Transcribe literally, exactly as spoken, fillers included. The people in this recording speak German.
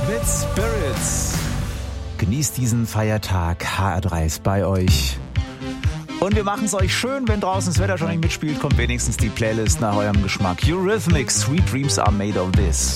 mit Spirits. Genießt diesen Feiertag. H R drei ist bei euch. Und wir machen es euch schön, wenn draußen das Wetter schon nicht mitspielt, kommt wenigstens die Playlist nach eurem Geschmack. Eurythmics, Sweet Dreams are made of this.